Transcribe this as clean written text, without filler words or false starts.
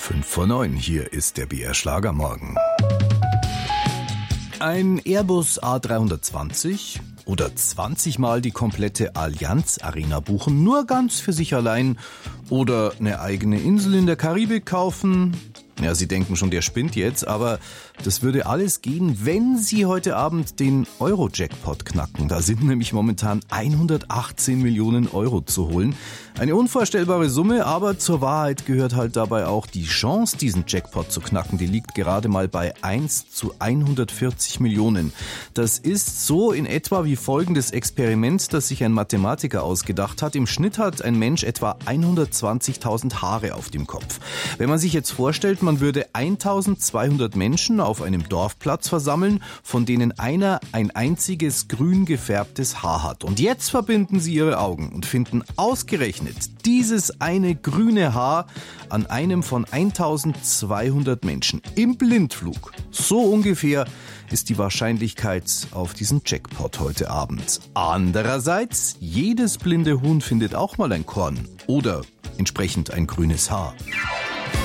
5:09, hier ist der BR Schlagermorgen. Ein Airbus A320 oder 20 Mal die komplette Allianz Arena buchen, nur ganz für sich allein, oder eine eigene Insel in der Karibik kaufen. Ja, Sie denken schon, der spinnt jetzt, aber das würde alles gehen, wenn Sie heute Abend den Euro-Jackpot knacken. Da sind nämlich momentan 118 Millionen Euro zu holen. Eine unvorstellbare Summe, aber zur Wahrheit gehört halt dabei auch die Chance, diesen Jackpot zu knacken. Die liegt gerade mal bei 1 zu 140 Millionen. Das ist so in etwa wie folgendes Experiment, das sich ein Mathematiker ausgedacht hat. Im Schnitt hat ein Mensch etwa 120.000 Haare auf dem Kopf. Wenn man sich jetzt vorstellt, man würde 1200 Menschen auf einem Dorfplatz versammeln, von denen einer ein einziges grün gefärbtes Haar hat. Und jetzt verbinden Sie Ihre Augen und finden ausgerechnet dieses eine grüne Haar an einem von 1200 Menschen im Blindflug. So ungefähr ist die Wahrscheinlichkeit auf diesen Jackpot heute Abend. Andererseits, jedes blinde Huhn findet auch mal ein Korn oder entsprechend ein grünes Haar.